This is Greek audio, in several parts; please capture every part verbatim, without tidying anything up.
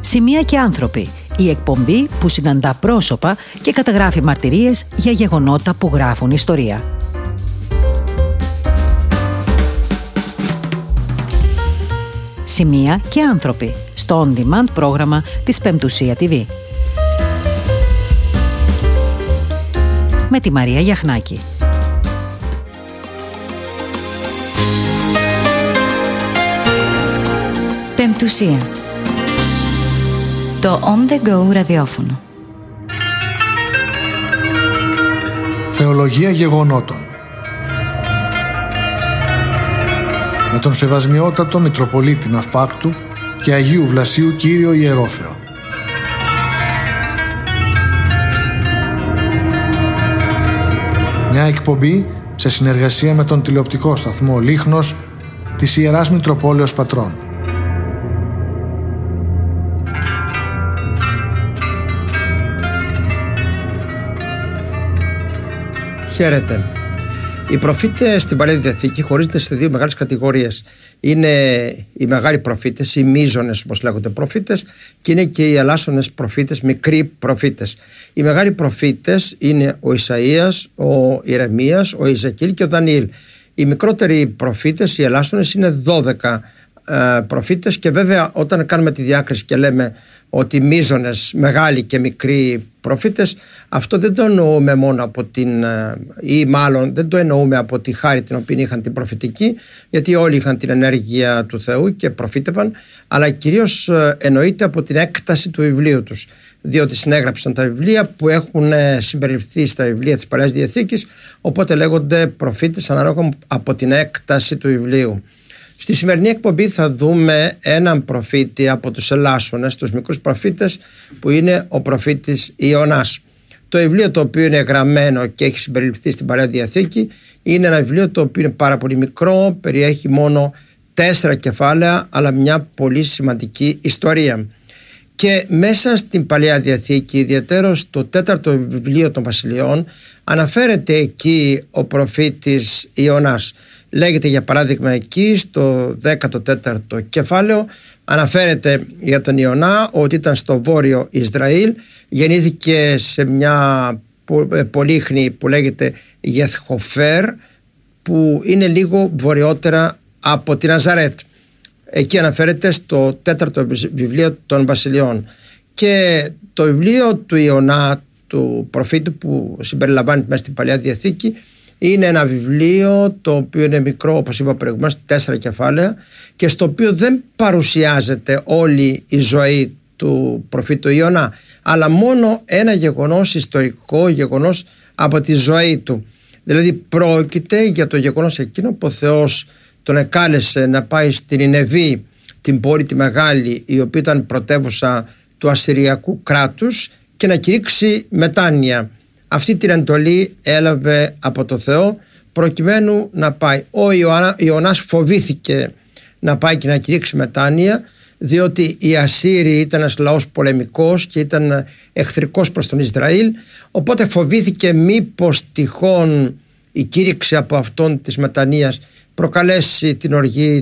Σημεία και άνθρωποι, η εκπομπή που συναντά πρόσωπα και καταγράφει μαρτυρίες για γεγονότα που γράφουν ιστορία. Σημεία και άνθρωποι, στο on-demand πρόγραμμα της Πεμπτουσία τι βι. Με τη Μαρία Γιαχνάκη. Πεμπτουσία. Το On The Go ραδιόφωνο. Θεολογία γεγονότων. Με τον Σεβασμιότατο Μητροπολίτη Ναυπάκτου και Αγίου Βλασίου Κύριο Ιερόθεο. Μια εκπομπή σε συνεργασία με τον τηλεοπτικό σταθμό Λίχνος της Ιεράς Μητροπόλεως Πατρών. Χαίρετε. Οι προφήτες στην Παλαιά Διαθήκη χωρίζονται σε δύο μεγάλες κατηγορίες. Είναι οι μεγάλοι προφήτες, οι μείζονες όπως λέγονται προφήτες, και είναι και οι ελάσσονες προφήτες, μικροί προφήτες. Οι μεγάλοι προφήτες είναι ο Ισαΐας, ο Ιερεμίας, ο Ιζεκήλ και ο Δανιήλ. Οι μικρότεροι προφήτες, οι ελάσσονες, είναι δώδεκα ε, προφήτες, και βέβαια όταν κάνουμε τη διάκριση και λέμε ότι μείζονες, μεγάλοι και μικροί προφήτες, αυτό δεν το εννοούμε μόνο από την, ή μάλλον δεν το εννοούμε από τη χάρη την οποία είχαν την προφητική, γιατί όλοι είχαν την ενέργεια του Θεού και προφήτευαν, αλλά κυρίως εννοείται από την έκταση του βιβλίου τους, διότι συνέγραψαν τα βιβλία που έχουν συμπεριληφθεί στα βιβλία της Παλαιάς Διαθήκης, οπότε λέγονται προφήτες ανάλογα από την έκταση του βιβλίου. Στη σημερινή εκπομπή θα δούμε έναν προφήτη από τους ελάσσονες, τους μικρούς προφήτες, που είναι ο προφήτης Ιωνάς. Το βιβλίο το οποίο είναι γραμμένο και έχει συμπεριληφθεί στην Παλαιά Διαθήκη είναι ένα βιβλίο το οποίο είναι πάρα πολύ μικρό, περιέχει μόνο τέσσερα κεφάλαια, αλλά μια πολύ σημαντική ιστορία. Και μέσα στην Παλαιά Διαθήκη, ιδιαίτερα στο τέταρτο βιβλίο των Βασιλειών, αναφέρεται εκεί ο προφήτης Ιωνάς. Λέγεται για παράδειγμα εκεί στο δέκατο τέταρτο κεφάλαιο, αναφέρεται για τον Ιωνά ότι ήταν στο βόρειο Ισραήλ, γεννήθηκε σε μια πολύχνη που λέγεται Γεθχοφέρ, που είναι λίγο βορειότερα από την Ναζαρέτ. Εκεί αναφέρεται στο τέταρτο βιβλίο των Βασιλειών. Και το βιβλίο του Ιωνά, του προφήτου που συμπεριλαμβάνει μέσα στην Παλαιά Διαθήκη, είναι ένα βιβλίο το οποίο είναι μικρό, όπως είπα προηγουμένως, τέσσερα κεφάλαια, και στο οποίο δεν παρουσιάζεται όλη η ζωή του προφήτου Ιωνά, αλλά μόνο ένα γεγονός, ιστορικό γεγονός από τη ζωή του. Δηλαδή πρόκειται για το γεγονός εκείνο που ο Θεός τον εκάλεσε να πάει στην Νινεβή, την πόλη τη μεγάλη, η οποία ήταν πρωτεύουσα του Ασσυριακού κράτους, και να κηρύξει μετάνοια. Αυτή την εντολή έλαβε από το Θεό προκειμένου να πάει. Ο Ιωνάς φοβήθηκε να πάει και να κηρύξει μετάνοια, διότι οι Ασσύριοι ήταν ένας λαός πολεμικός και ήταν εχθρικός προς τον Ισραήλ, οπότε φοβήθηκε μήπως τυχόν η κήρυξη από αυτόν της μετανοίας προκαλέσει την οργή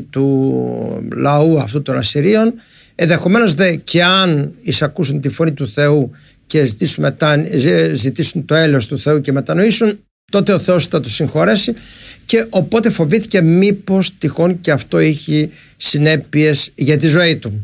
του λαού αυτού των Ασσυρίων. Ενδεχομένως δε και αν εισακούσουν τη φωνή του Θεού και ζητήσουν, μετα... ζητήσουν το έλεος του Θεού και μετανοήσουν, τότε ο Θεός θα τους συγχωρέσει, και οπότε φοβήθηκε μήπως τυχόν και αυτό έχει συνέπειες για τη ζωή του.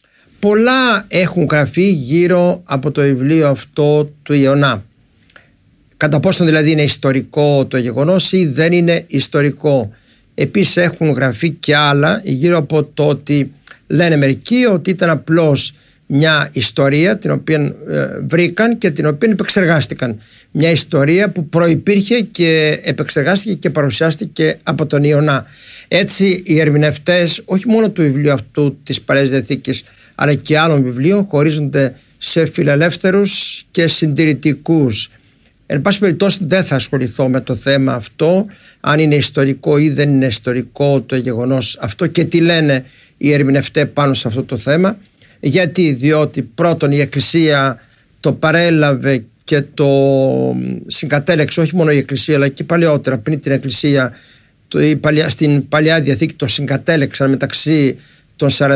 Πολλά έχουν γραφεί γύρω από το βιβλίο αυτό του Ιωνά. Κατά πόσον δηλαδή είναι ιστορικό το γεγονός ή δεν είναι ιστορικό. Επίσης έχουν γραφεί και άλλα γύρω από το ότι λένε μερικοί ότι ήταν απλώς μια ιστορία την οποία ε, βρήκαν και την οποία επεξεργάστηκαν. Μια ιστορία που προϋπήρχε και επεξεργάστηκε και παρουσιάστηκε από τον Ιωνά. Έτσι οι ερμηνευτές όχι μόνο του βιβλίου αυτού της Παλαιάς Διαθήκης, αλλά και άλλων βιβλίων χωρίζονται σε φιλελεύθερους και συντηρητικούς. Εν πάση περιπτώσει δεν θα ασχοληθώ με το θέμα αυτό, αν είναι ιστορικό ή δεν είναι ιστορικό το γεγονός αυτό και τι λένε οι ερμηνευτές πάνω σε αυτό το θέμα. Γιατί, διότι πρώτον η Εκκλησία το παρέλαβε και το συγκατέλεξε, όχι μόνο η Εκκλησία αλλά και παλαιότερα πριν την Εκκλησία, το, η παλιά, στην Παλαιά Διαθήκη το συγκατέλεξαν μεταξύ των